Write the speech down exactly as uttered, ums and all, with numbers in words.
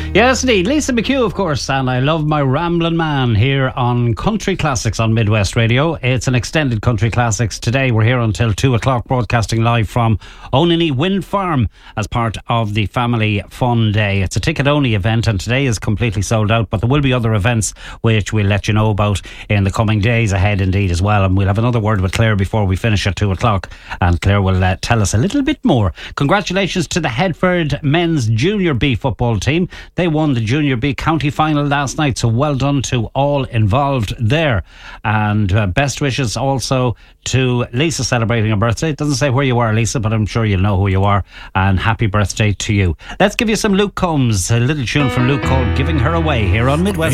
Yes, indeed. Lisa McHugh, of course, and I Love My Ramblin' Man here on Country Classics on Midwest Radio. It's an extended Country Classics. Today we're here until two o'clock, broadcasting live from Onany Wind Farm as part of the Family Fun Day. It's a ticket-only event, and today is completely sold out, but there will be other events which we'll let you know about in the coming days ahead indeed as well. And we'll have another word with Claire before we finish at two o'clock, and Claire will uh, tell us a little bit more. Congratulations to the Headford men's Junior B football team. They won the Junior B county final last night, so well done to all involved there. And uh, best wishes also to Lisa celebrating her birthday. It doesn't say where you are, Lisa, but I'm sure you'll know who you are, and happy birthday to you. Let's give you some Luke Combs, a little tune from Luke called Giving Her Away here on Midwest.